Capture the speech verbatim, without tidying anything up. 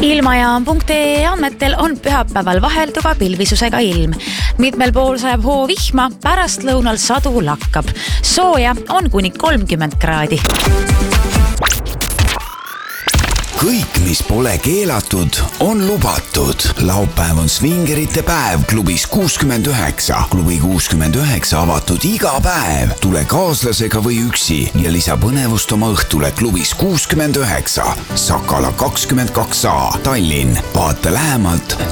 Ilmajaam punkt ee andmetel on pühapäeval vahelduva pilvisusega ilm. Mitmel pool sajab hoo vihma, pärast lõunal sadu lakkab. Sooja on kuni kolmkümmend kraadi. Kõik, mis pole keelatud, on lubatud. Laupäev on svingerite päev klubis kuuskümmend üheksa. Klubi kuuskümmend üheksa avatud iga päev. Tule kaaslasega või üksi ja lisa põnevust oma õhtule klubis kuuskümmend üheksa. Sakala kakskümmend kaks A, Tallinn. Vaata lähemalt